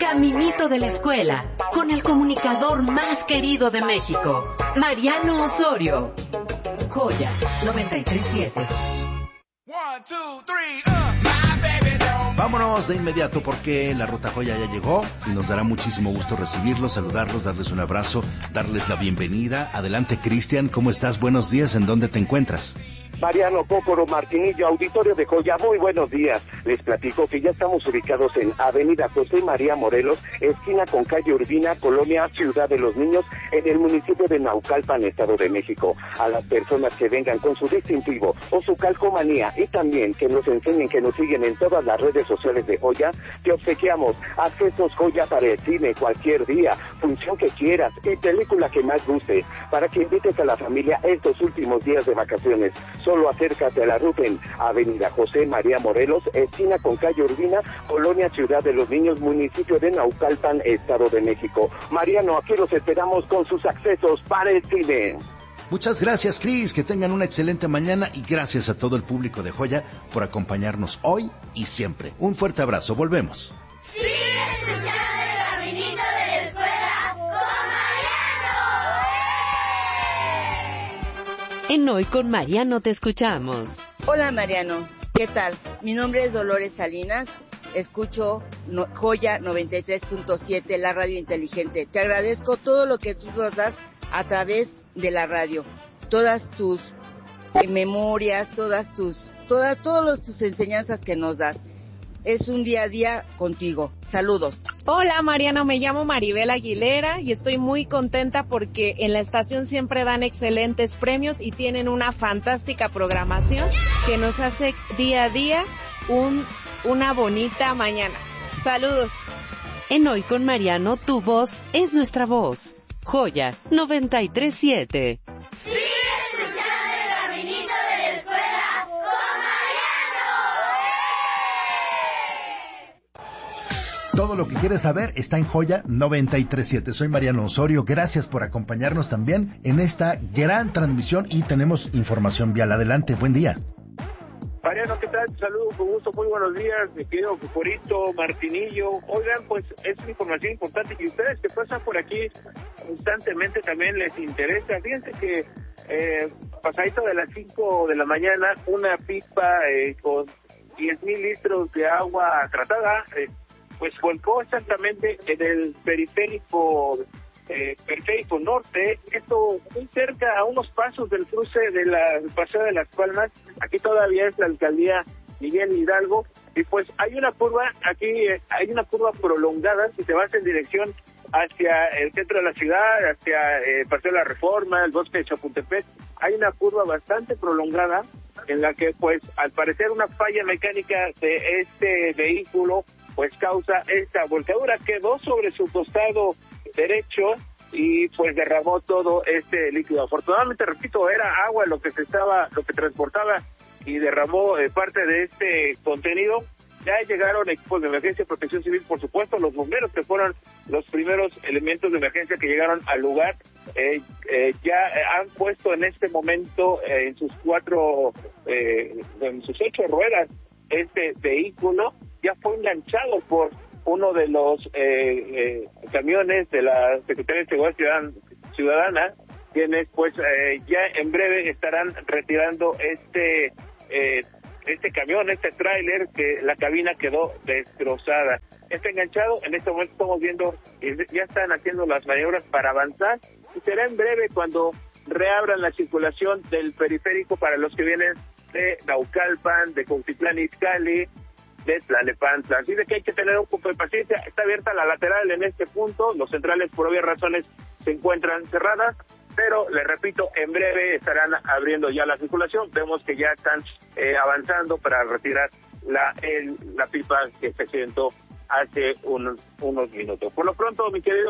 Caminito de la escuela, con el comunicador más querido de México, Mariano Osorio. Joya 93.7. Vámonos de inmediato porque la Ruta Joya ya llegó y nos dará muchísimo gusto recibirlos, saludarlos, darles un abrazo, darles la bienvenida. Adelante, Cristian, ¿cómo estás? Buenos días, ¿en dónde te encuentras? Mariano, Pócoro, Martinillo, auditorio de Joya, muy buenos días. Les platico que ya estamos ubicados en Avenida José María Morelos, esquina con calle Urbina, Colonia Ciudad de los Niños, en el municipio de Naucalpan, Estado de México. A las personas que vengan con su distintivo o su calcomanía y también que nos enseñen, que nos siguen en todas las redes sociales de Joya, te obsequiamos accesos Joya para el cine cualquier día, función que quieras y película que más guste, para que invites a la familia estos últimos días de vacaciones. Solo acércate a la ruta en Avenida José María Morelos, esquina con calle Urbina, Colonia Ciudad de los Niños, municipio de Naucalpan, Estado de México. Mariano, aquí los esperamos con sus accesos para el cine. Muchas gracias, Cris, que tengan una excelente mañana y gracias a todo el público de Joya por acompañarnos hoy y siempre. Un fuerte abrazo, volvemos. ¡Sigue escuchando el Caminito de la Escuela con Mariano! En Hoy con Mariano te escuchamos. Hola Mariano, ¿qué tal? Mi nombre es Dolores Salinas, escucho Joya 93.7, la radio inteligente. Te agradezco todo lo que tú nos das a través de la radio, todas tus memorias, todas tus enseñanzas que nos das. Es un día a día contigo. Saludos. Hola Mariano, me llamo Maribel Aguilera y estoy muy contenta porque en la estación siempre dan excelentes premios y tienen una fantástica programación que nos hace día a día una bonita mañana. Saludos. En Hoy con Mariano, tu voz es nuestra voz. Joya 93.7. ¡Sigue escuchando el Caminito de la Escuela con Mariano! Todo lo que quieres saber está en Joya 93.7. Soy Mariano Osorio, gracias por acompañarnos también en esta gran transmisión y tenemos información vial. Adelante, buen día. Mariano, ¿qué tal? Saludos, con gusto, muy buenos días, mi querido Cucorito, Martinillo. Oigan, pues es una información importante y ustedes que pasan por aquí constantemente también les interesa. Fíjense que pasadito de las 5 de la mañana, una pipa con 10,000 litros de agua tratada, pues volcó exactamente en el periférico norte, esto muy cerca, a unos pasos del cruce de la Paseo de las Palmas. Aquí todavía es la alcaldía Miguel Hidalgo, y pues hay una curva prolongada. Si te vas en dirección hacia el centro de la ciudad, hacia el Paseo de la Reforma, el bosque de Chapultepec, hay una curva bastante prolongada en la que pues al parecer una falla mecánica de este vehículo pues causa esta volcadura. Quedó sobre su costado derecho y pues derramó todo este líquido. Afortunadamente, repito, era agua lo que transportaba y derramó parte de este contenido. Ya llegaron equipos de emergencia, protección civil, por supuesto, los bomberos, que fueron los primeros elementos de emergencia que llegaron al lugar. Ya han puesto en este momento en sus 8 ruedas este vehículo. Ya fue enganchado por uno de los camiones de la Secretaría de Seguridad Ciudadana, quienes pues ya en breve estarán retirando este camión, este tráiler, que la cabina quedó destrozada. Está enganchado, en este momento estamos viendo, ya están haciendo las maniobras para avanzar, y será en breve cuando reabran la circulación del periférico para los que vienen de Naucalpan, de Cuautitlán Izcalli, de Tlalnepantla. Así de que hay que tener un poco de paciencia. Está abierta la lateral en este punto, los centrales por obvias razones se encuentran cerradas, pero les repito, en breve estarán abriendo ya la circulación. Vemos que ya están avanzando para retirar la pipa que se accidentó hace unos minutos. Por lo pronto, mi querido